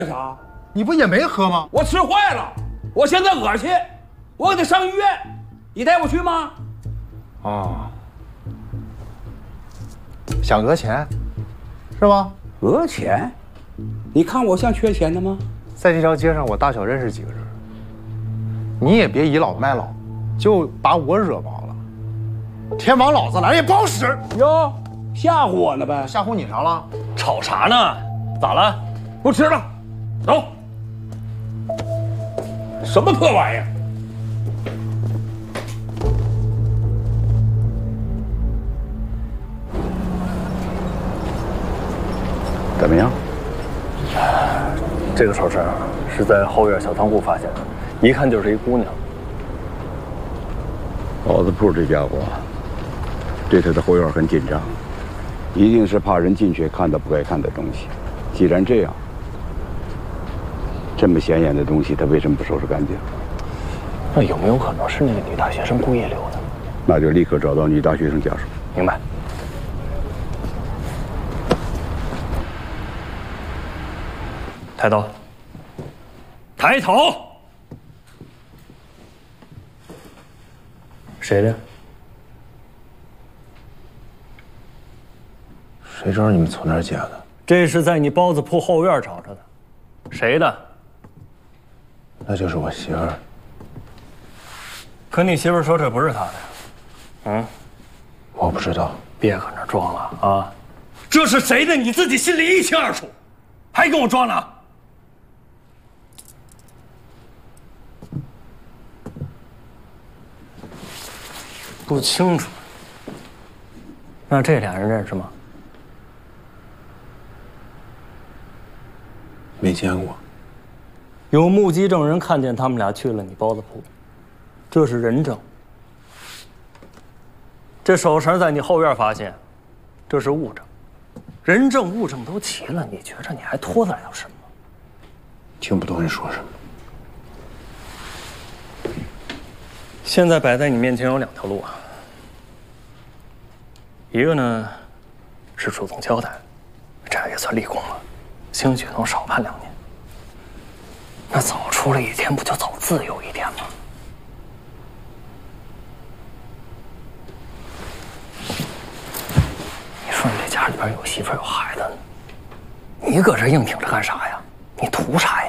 啥？ 你不也没喝吗？ 我吃坏了，我现在恶心，我得上医院，你带我去吗？ 哦，想讹钱，是吧？ 讹钱？你看我像缺钱的吗？ 在这条街上，我大小认识几个人，你也别倚老卖老，就把我惹毛了，天王老子来也不好使。 哟，吓唬我呢呗？ 吓唬你啥了？ 吵啥呢？咋了？ 不吃了，走。什么破玩意儿？ 怎么样？这个首饰是在后院小仓库发现的，一看就是一姑娘。 包子铺这家伙对他的后院很紧张，一定是怕人进去看到不该看的东西。既然这样，这么显眼的东西，他为什么不收拾干净？ 那有没有可能是那个女大学生故意留的？ 那就立刻找到女大学生家属。 明白。抬头，抬头。谁的？ 谁知道你们从哪儿捡的？ 这是在你包子铺后院找着的。谁的？ 那就是我媳妇儿。 可你媳妇儿说这不是她的呀？嗯， 我不知道。 别搁那装了啊！这是谁的，你自己心里一清二楚，还跟我装呢？不清楚。那这俩人认识吗？ 没见过。 有目击证人看见他们俩去了你包子铺，这是人证。这手绳在你后院发现，这是物证。人证物证都齐了，你觉着你还拖得了什么？ 听不懂你说什么。 现在摆在你面前有两条路啊。一个呢，是主动交代，这样也算立功了，兴许能少判2年。那早出来1天，不就早自由1天吗？你说你这家里边有媳妇有孩子呢，你搁这硬挺着干啥呀？你图啥呀？